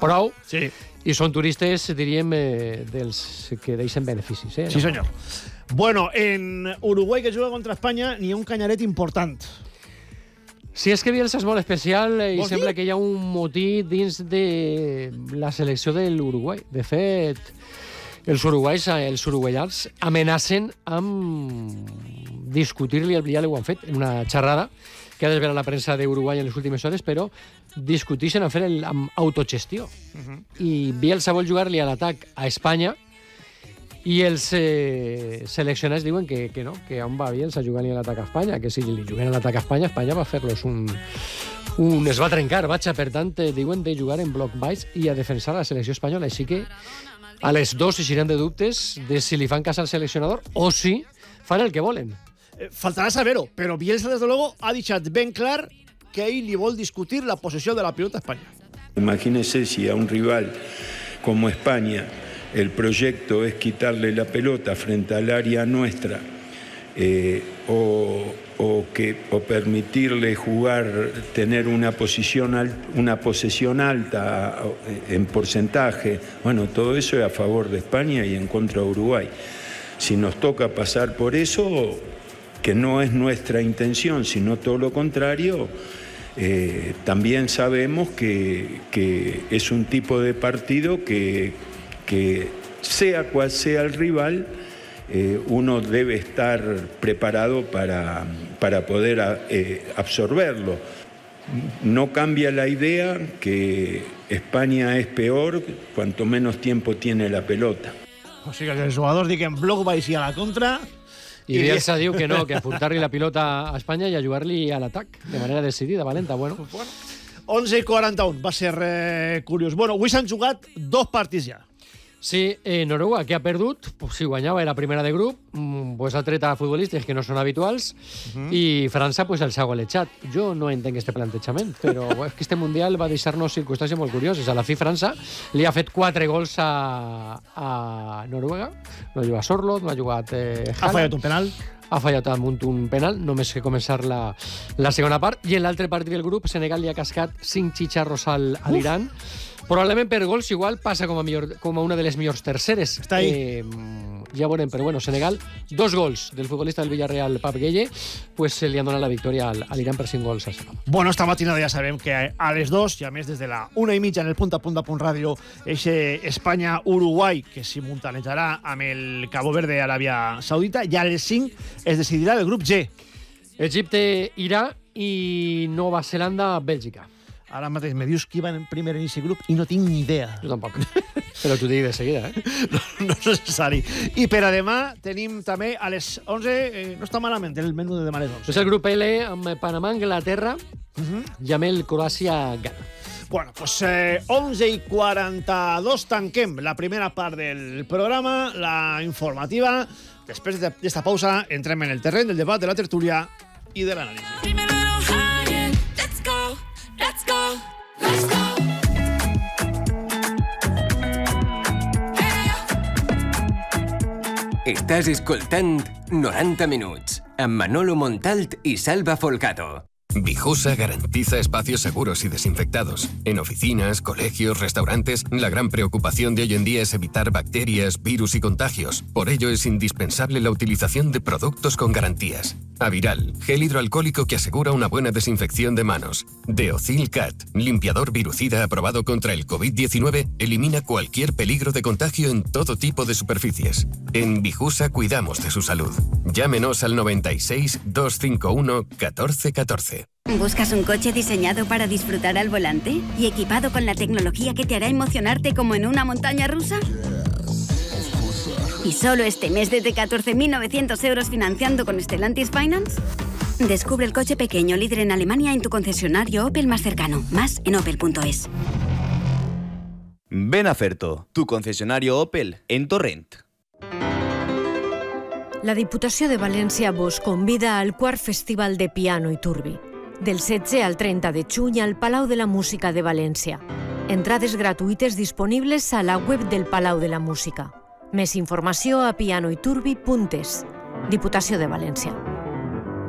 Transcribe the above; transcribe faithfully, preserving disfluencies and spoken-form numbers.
prou, sí. i són turistes, diríem, eh, dels que deixen beneficis. Eh, sí, no? senyor. Bueno, en Uruguai, que juga contra Espanya, n'hi ha un canyaret important. Sí, és que Bielsa és molt especial i Vols sembla dir? que hi ha un motí dins de la selecció de l'Uruguai. De fet, els uruguais, els uruguaians amenacen amb discutir-li, ja ho han fet, en una xerrada que ha desvelat la premsa d'Uruguai en les últimes hores, però discuteixen amb fer el, amb autogestió. Uh -huh. I Bielsa vol jugar-li a l'atac a Espanya i els eh, seleccionats diuen que, que no, que on va Bielsa jugant-li a l'atac a Espanya, que si li juguen a l'atac a Espanya, Espanya va fer-los un, un... es va trencar, vaja, per tant, eh, diuen de jugar en bloc baix i a defensar la selecció espanyola, així que a les dos eixiran de dubtes de si li fan cas al seleccionador o si fan el que volen. Eh, faltarà saber-ho, però Bielsa, desde luego, ha deixat ben clar que ell li vol discutir la possessió de la pilota a Espanya. Imagínese si a un rival como España el proyecto es quitarle la pelota frente al área nuestra eh, o, o, que, o permitirle jugar, tener una, posición al, una posesión alta en porcentaje. Bueno, todo eso es a favor de España y en contra de Uruguay. Si nos toca pasar por eso, que no es nuestra intención, sino todo lo contrario, eh, también sabemos que, que es un tipo de partido que, que sea cual sea el rival, eh, uno debe estar preparado para, para poder eh, absorberlo. No cambia la idea que España es peor cuanto menos tiempo tiene la pelota. O sigui que els jugadors diuen bloc baix i a la contra... I Bielsa diu que no, que apuntar-li la pilota a Espanya i a jugar-li a l'atac de manera decidida, valenta. Bueno. onze i quaranta-u, va ser eh, curiós. Bueno, avui s'han jugat dos partits ja. Sí, eh, Noruega, que ha perdut, pues, si guanyava era primera de grup, pues, ha tret a futbolistes que no són habituals, uh-huh. i França pues, els ha golejat. Jo no entenc este plantejament, però és que este Mundial va deixar-nos circumstàncies molt curioses. A la fi, França li ha fet quatre gols a, a Noruega. No ha jugat Sorloth, no ha jugat... Eh, ha fallat un penal. Ha fallat damunt un penal, només que començar la, la segona part. I en l'altre partit del grup, Senegal li ha cascat cinc xitxarros al, a l'Iran. Probablement per gols igual passa com a, millor, com a una de les millors terceres. Està ahí. Eh, ja veurem, però bueno, Senegal, dos gols del futbolista del Villarreal, Pap Gueye, pues se li han donat la victòria al, a l'Iran per cinc gols a zero. Bueno, esta matinada ja sabem que a les dos, i a més des de la una i mitja en el punt a punt a punt ràdio, eixe Espanya-Uruguai, que simultanejarà amb el Cabo Verde a Aràbia Saudita, i a les cinc es decidirà el grup G. Egipte, Irà i Nova Zelanda, Bèlgica. Ara mateix me dius que iban en primer en aquest grup i no tinc ni idea. Jo tampoc. Però t'ho dic de seguida, eh? No, no és necessari. I per a demà tenim també a les onze, eh, no està malament el menú de demà a les onze. És el grup L amb Panamà, Anglaterra, uh-huh. i amb el Croàcia, Ghana. Bueno, pues eh, onze i quaranta-dos tanquem la primera part del programa, la informativa. Després d'esta pausa entrem en el terreny del debat, de la tertúlia i de l'anàlisi. Let's go, let's go. Estàs escoltant noranta minuts amb Manolo Montalt i Salva Folgado. Vijusa garantiza espacios seguros y desinfectados. En oficinas, colegios, restaurantes, la gran preocupación de hoy en día es evitar bacterias, virus y contagios. Por ello es indispensable la utilización de productos con garantías. Aviral, gel hidroalcohólico que asegura una buena desinfección de manos. Deocil Cat, limpiador virucida aprobado contra el covid diecinueve, elimina cualquier peligro de contagio en todo tipo de superficies. En Vijusa cuidamos de su salud. Llámenos al noventa y seis, doscientos cincuenta y uno, catorce catorce. ¿Buscas un coche diseñado para disfrutar al volante y equipado con la tecnología que te hará emocionarte como en una montaña rusa? ¿Y solo este mes desde catorce mil novecientos euros financiando con Stellantis Finance? Descubre el coche pequeño líder en Alemania en tu concesionario Opel más cercano. Más en opel punto es. Ven a Ferto, tu concesionario Opel en Torrent. La Diputació de València vos convida al quart Festival de Piano i Turbi, del setze al trenta de juny al Palau de la Música de València. Entrades gratuïtes disponibles a la web del Palau de la Música. Més informació a pianoiturbi punt es. Diputació de València.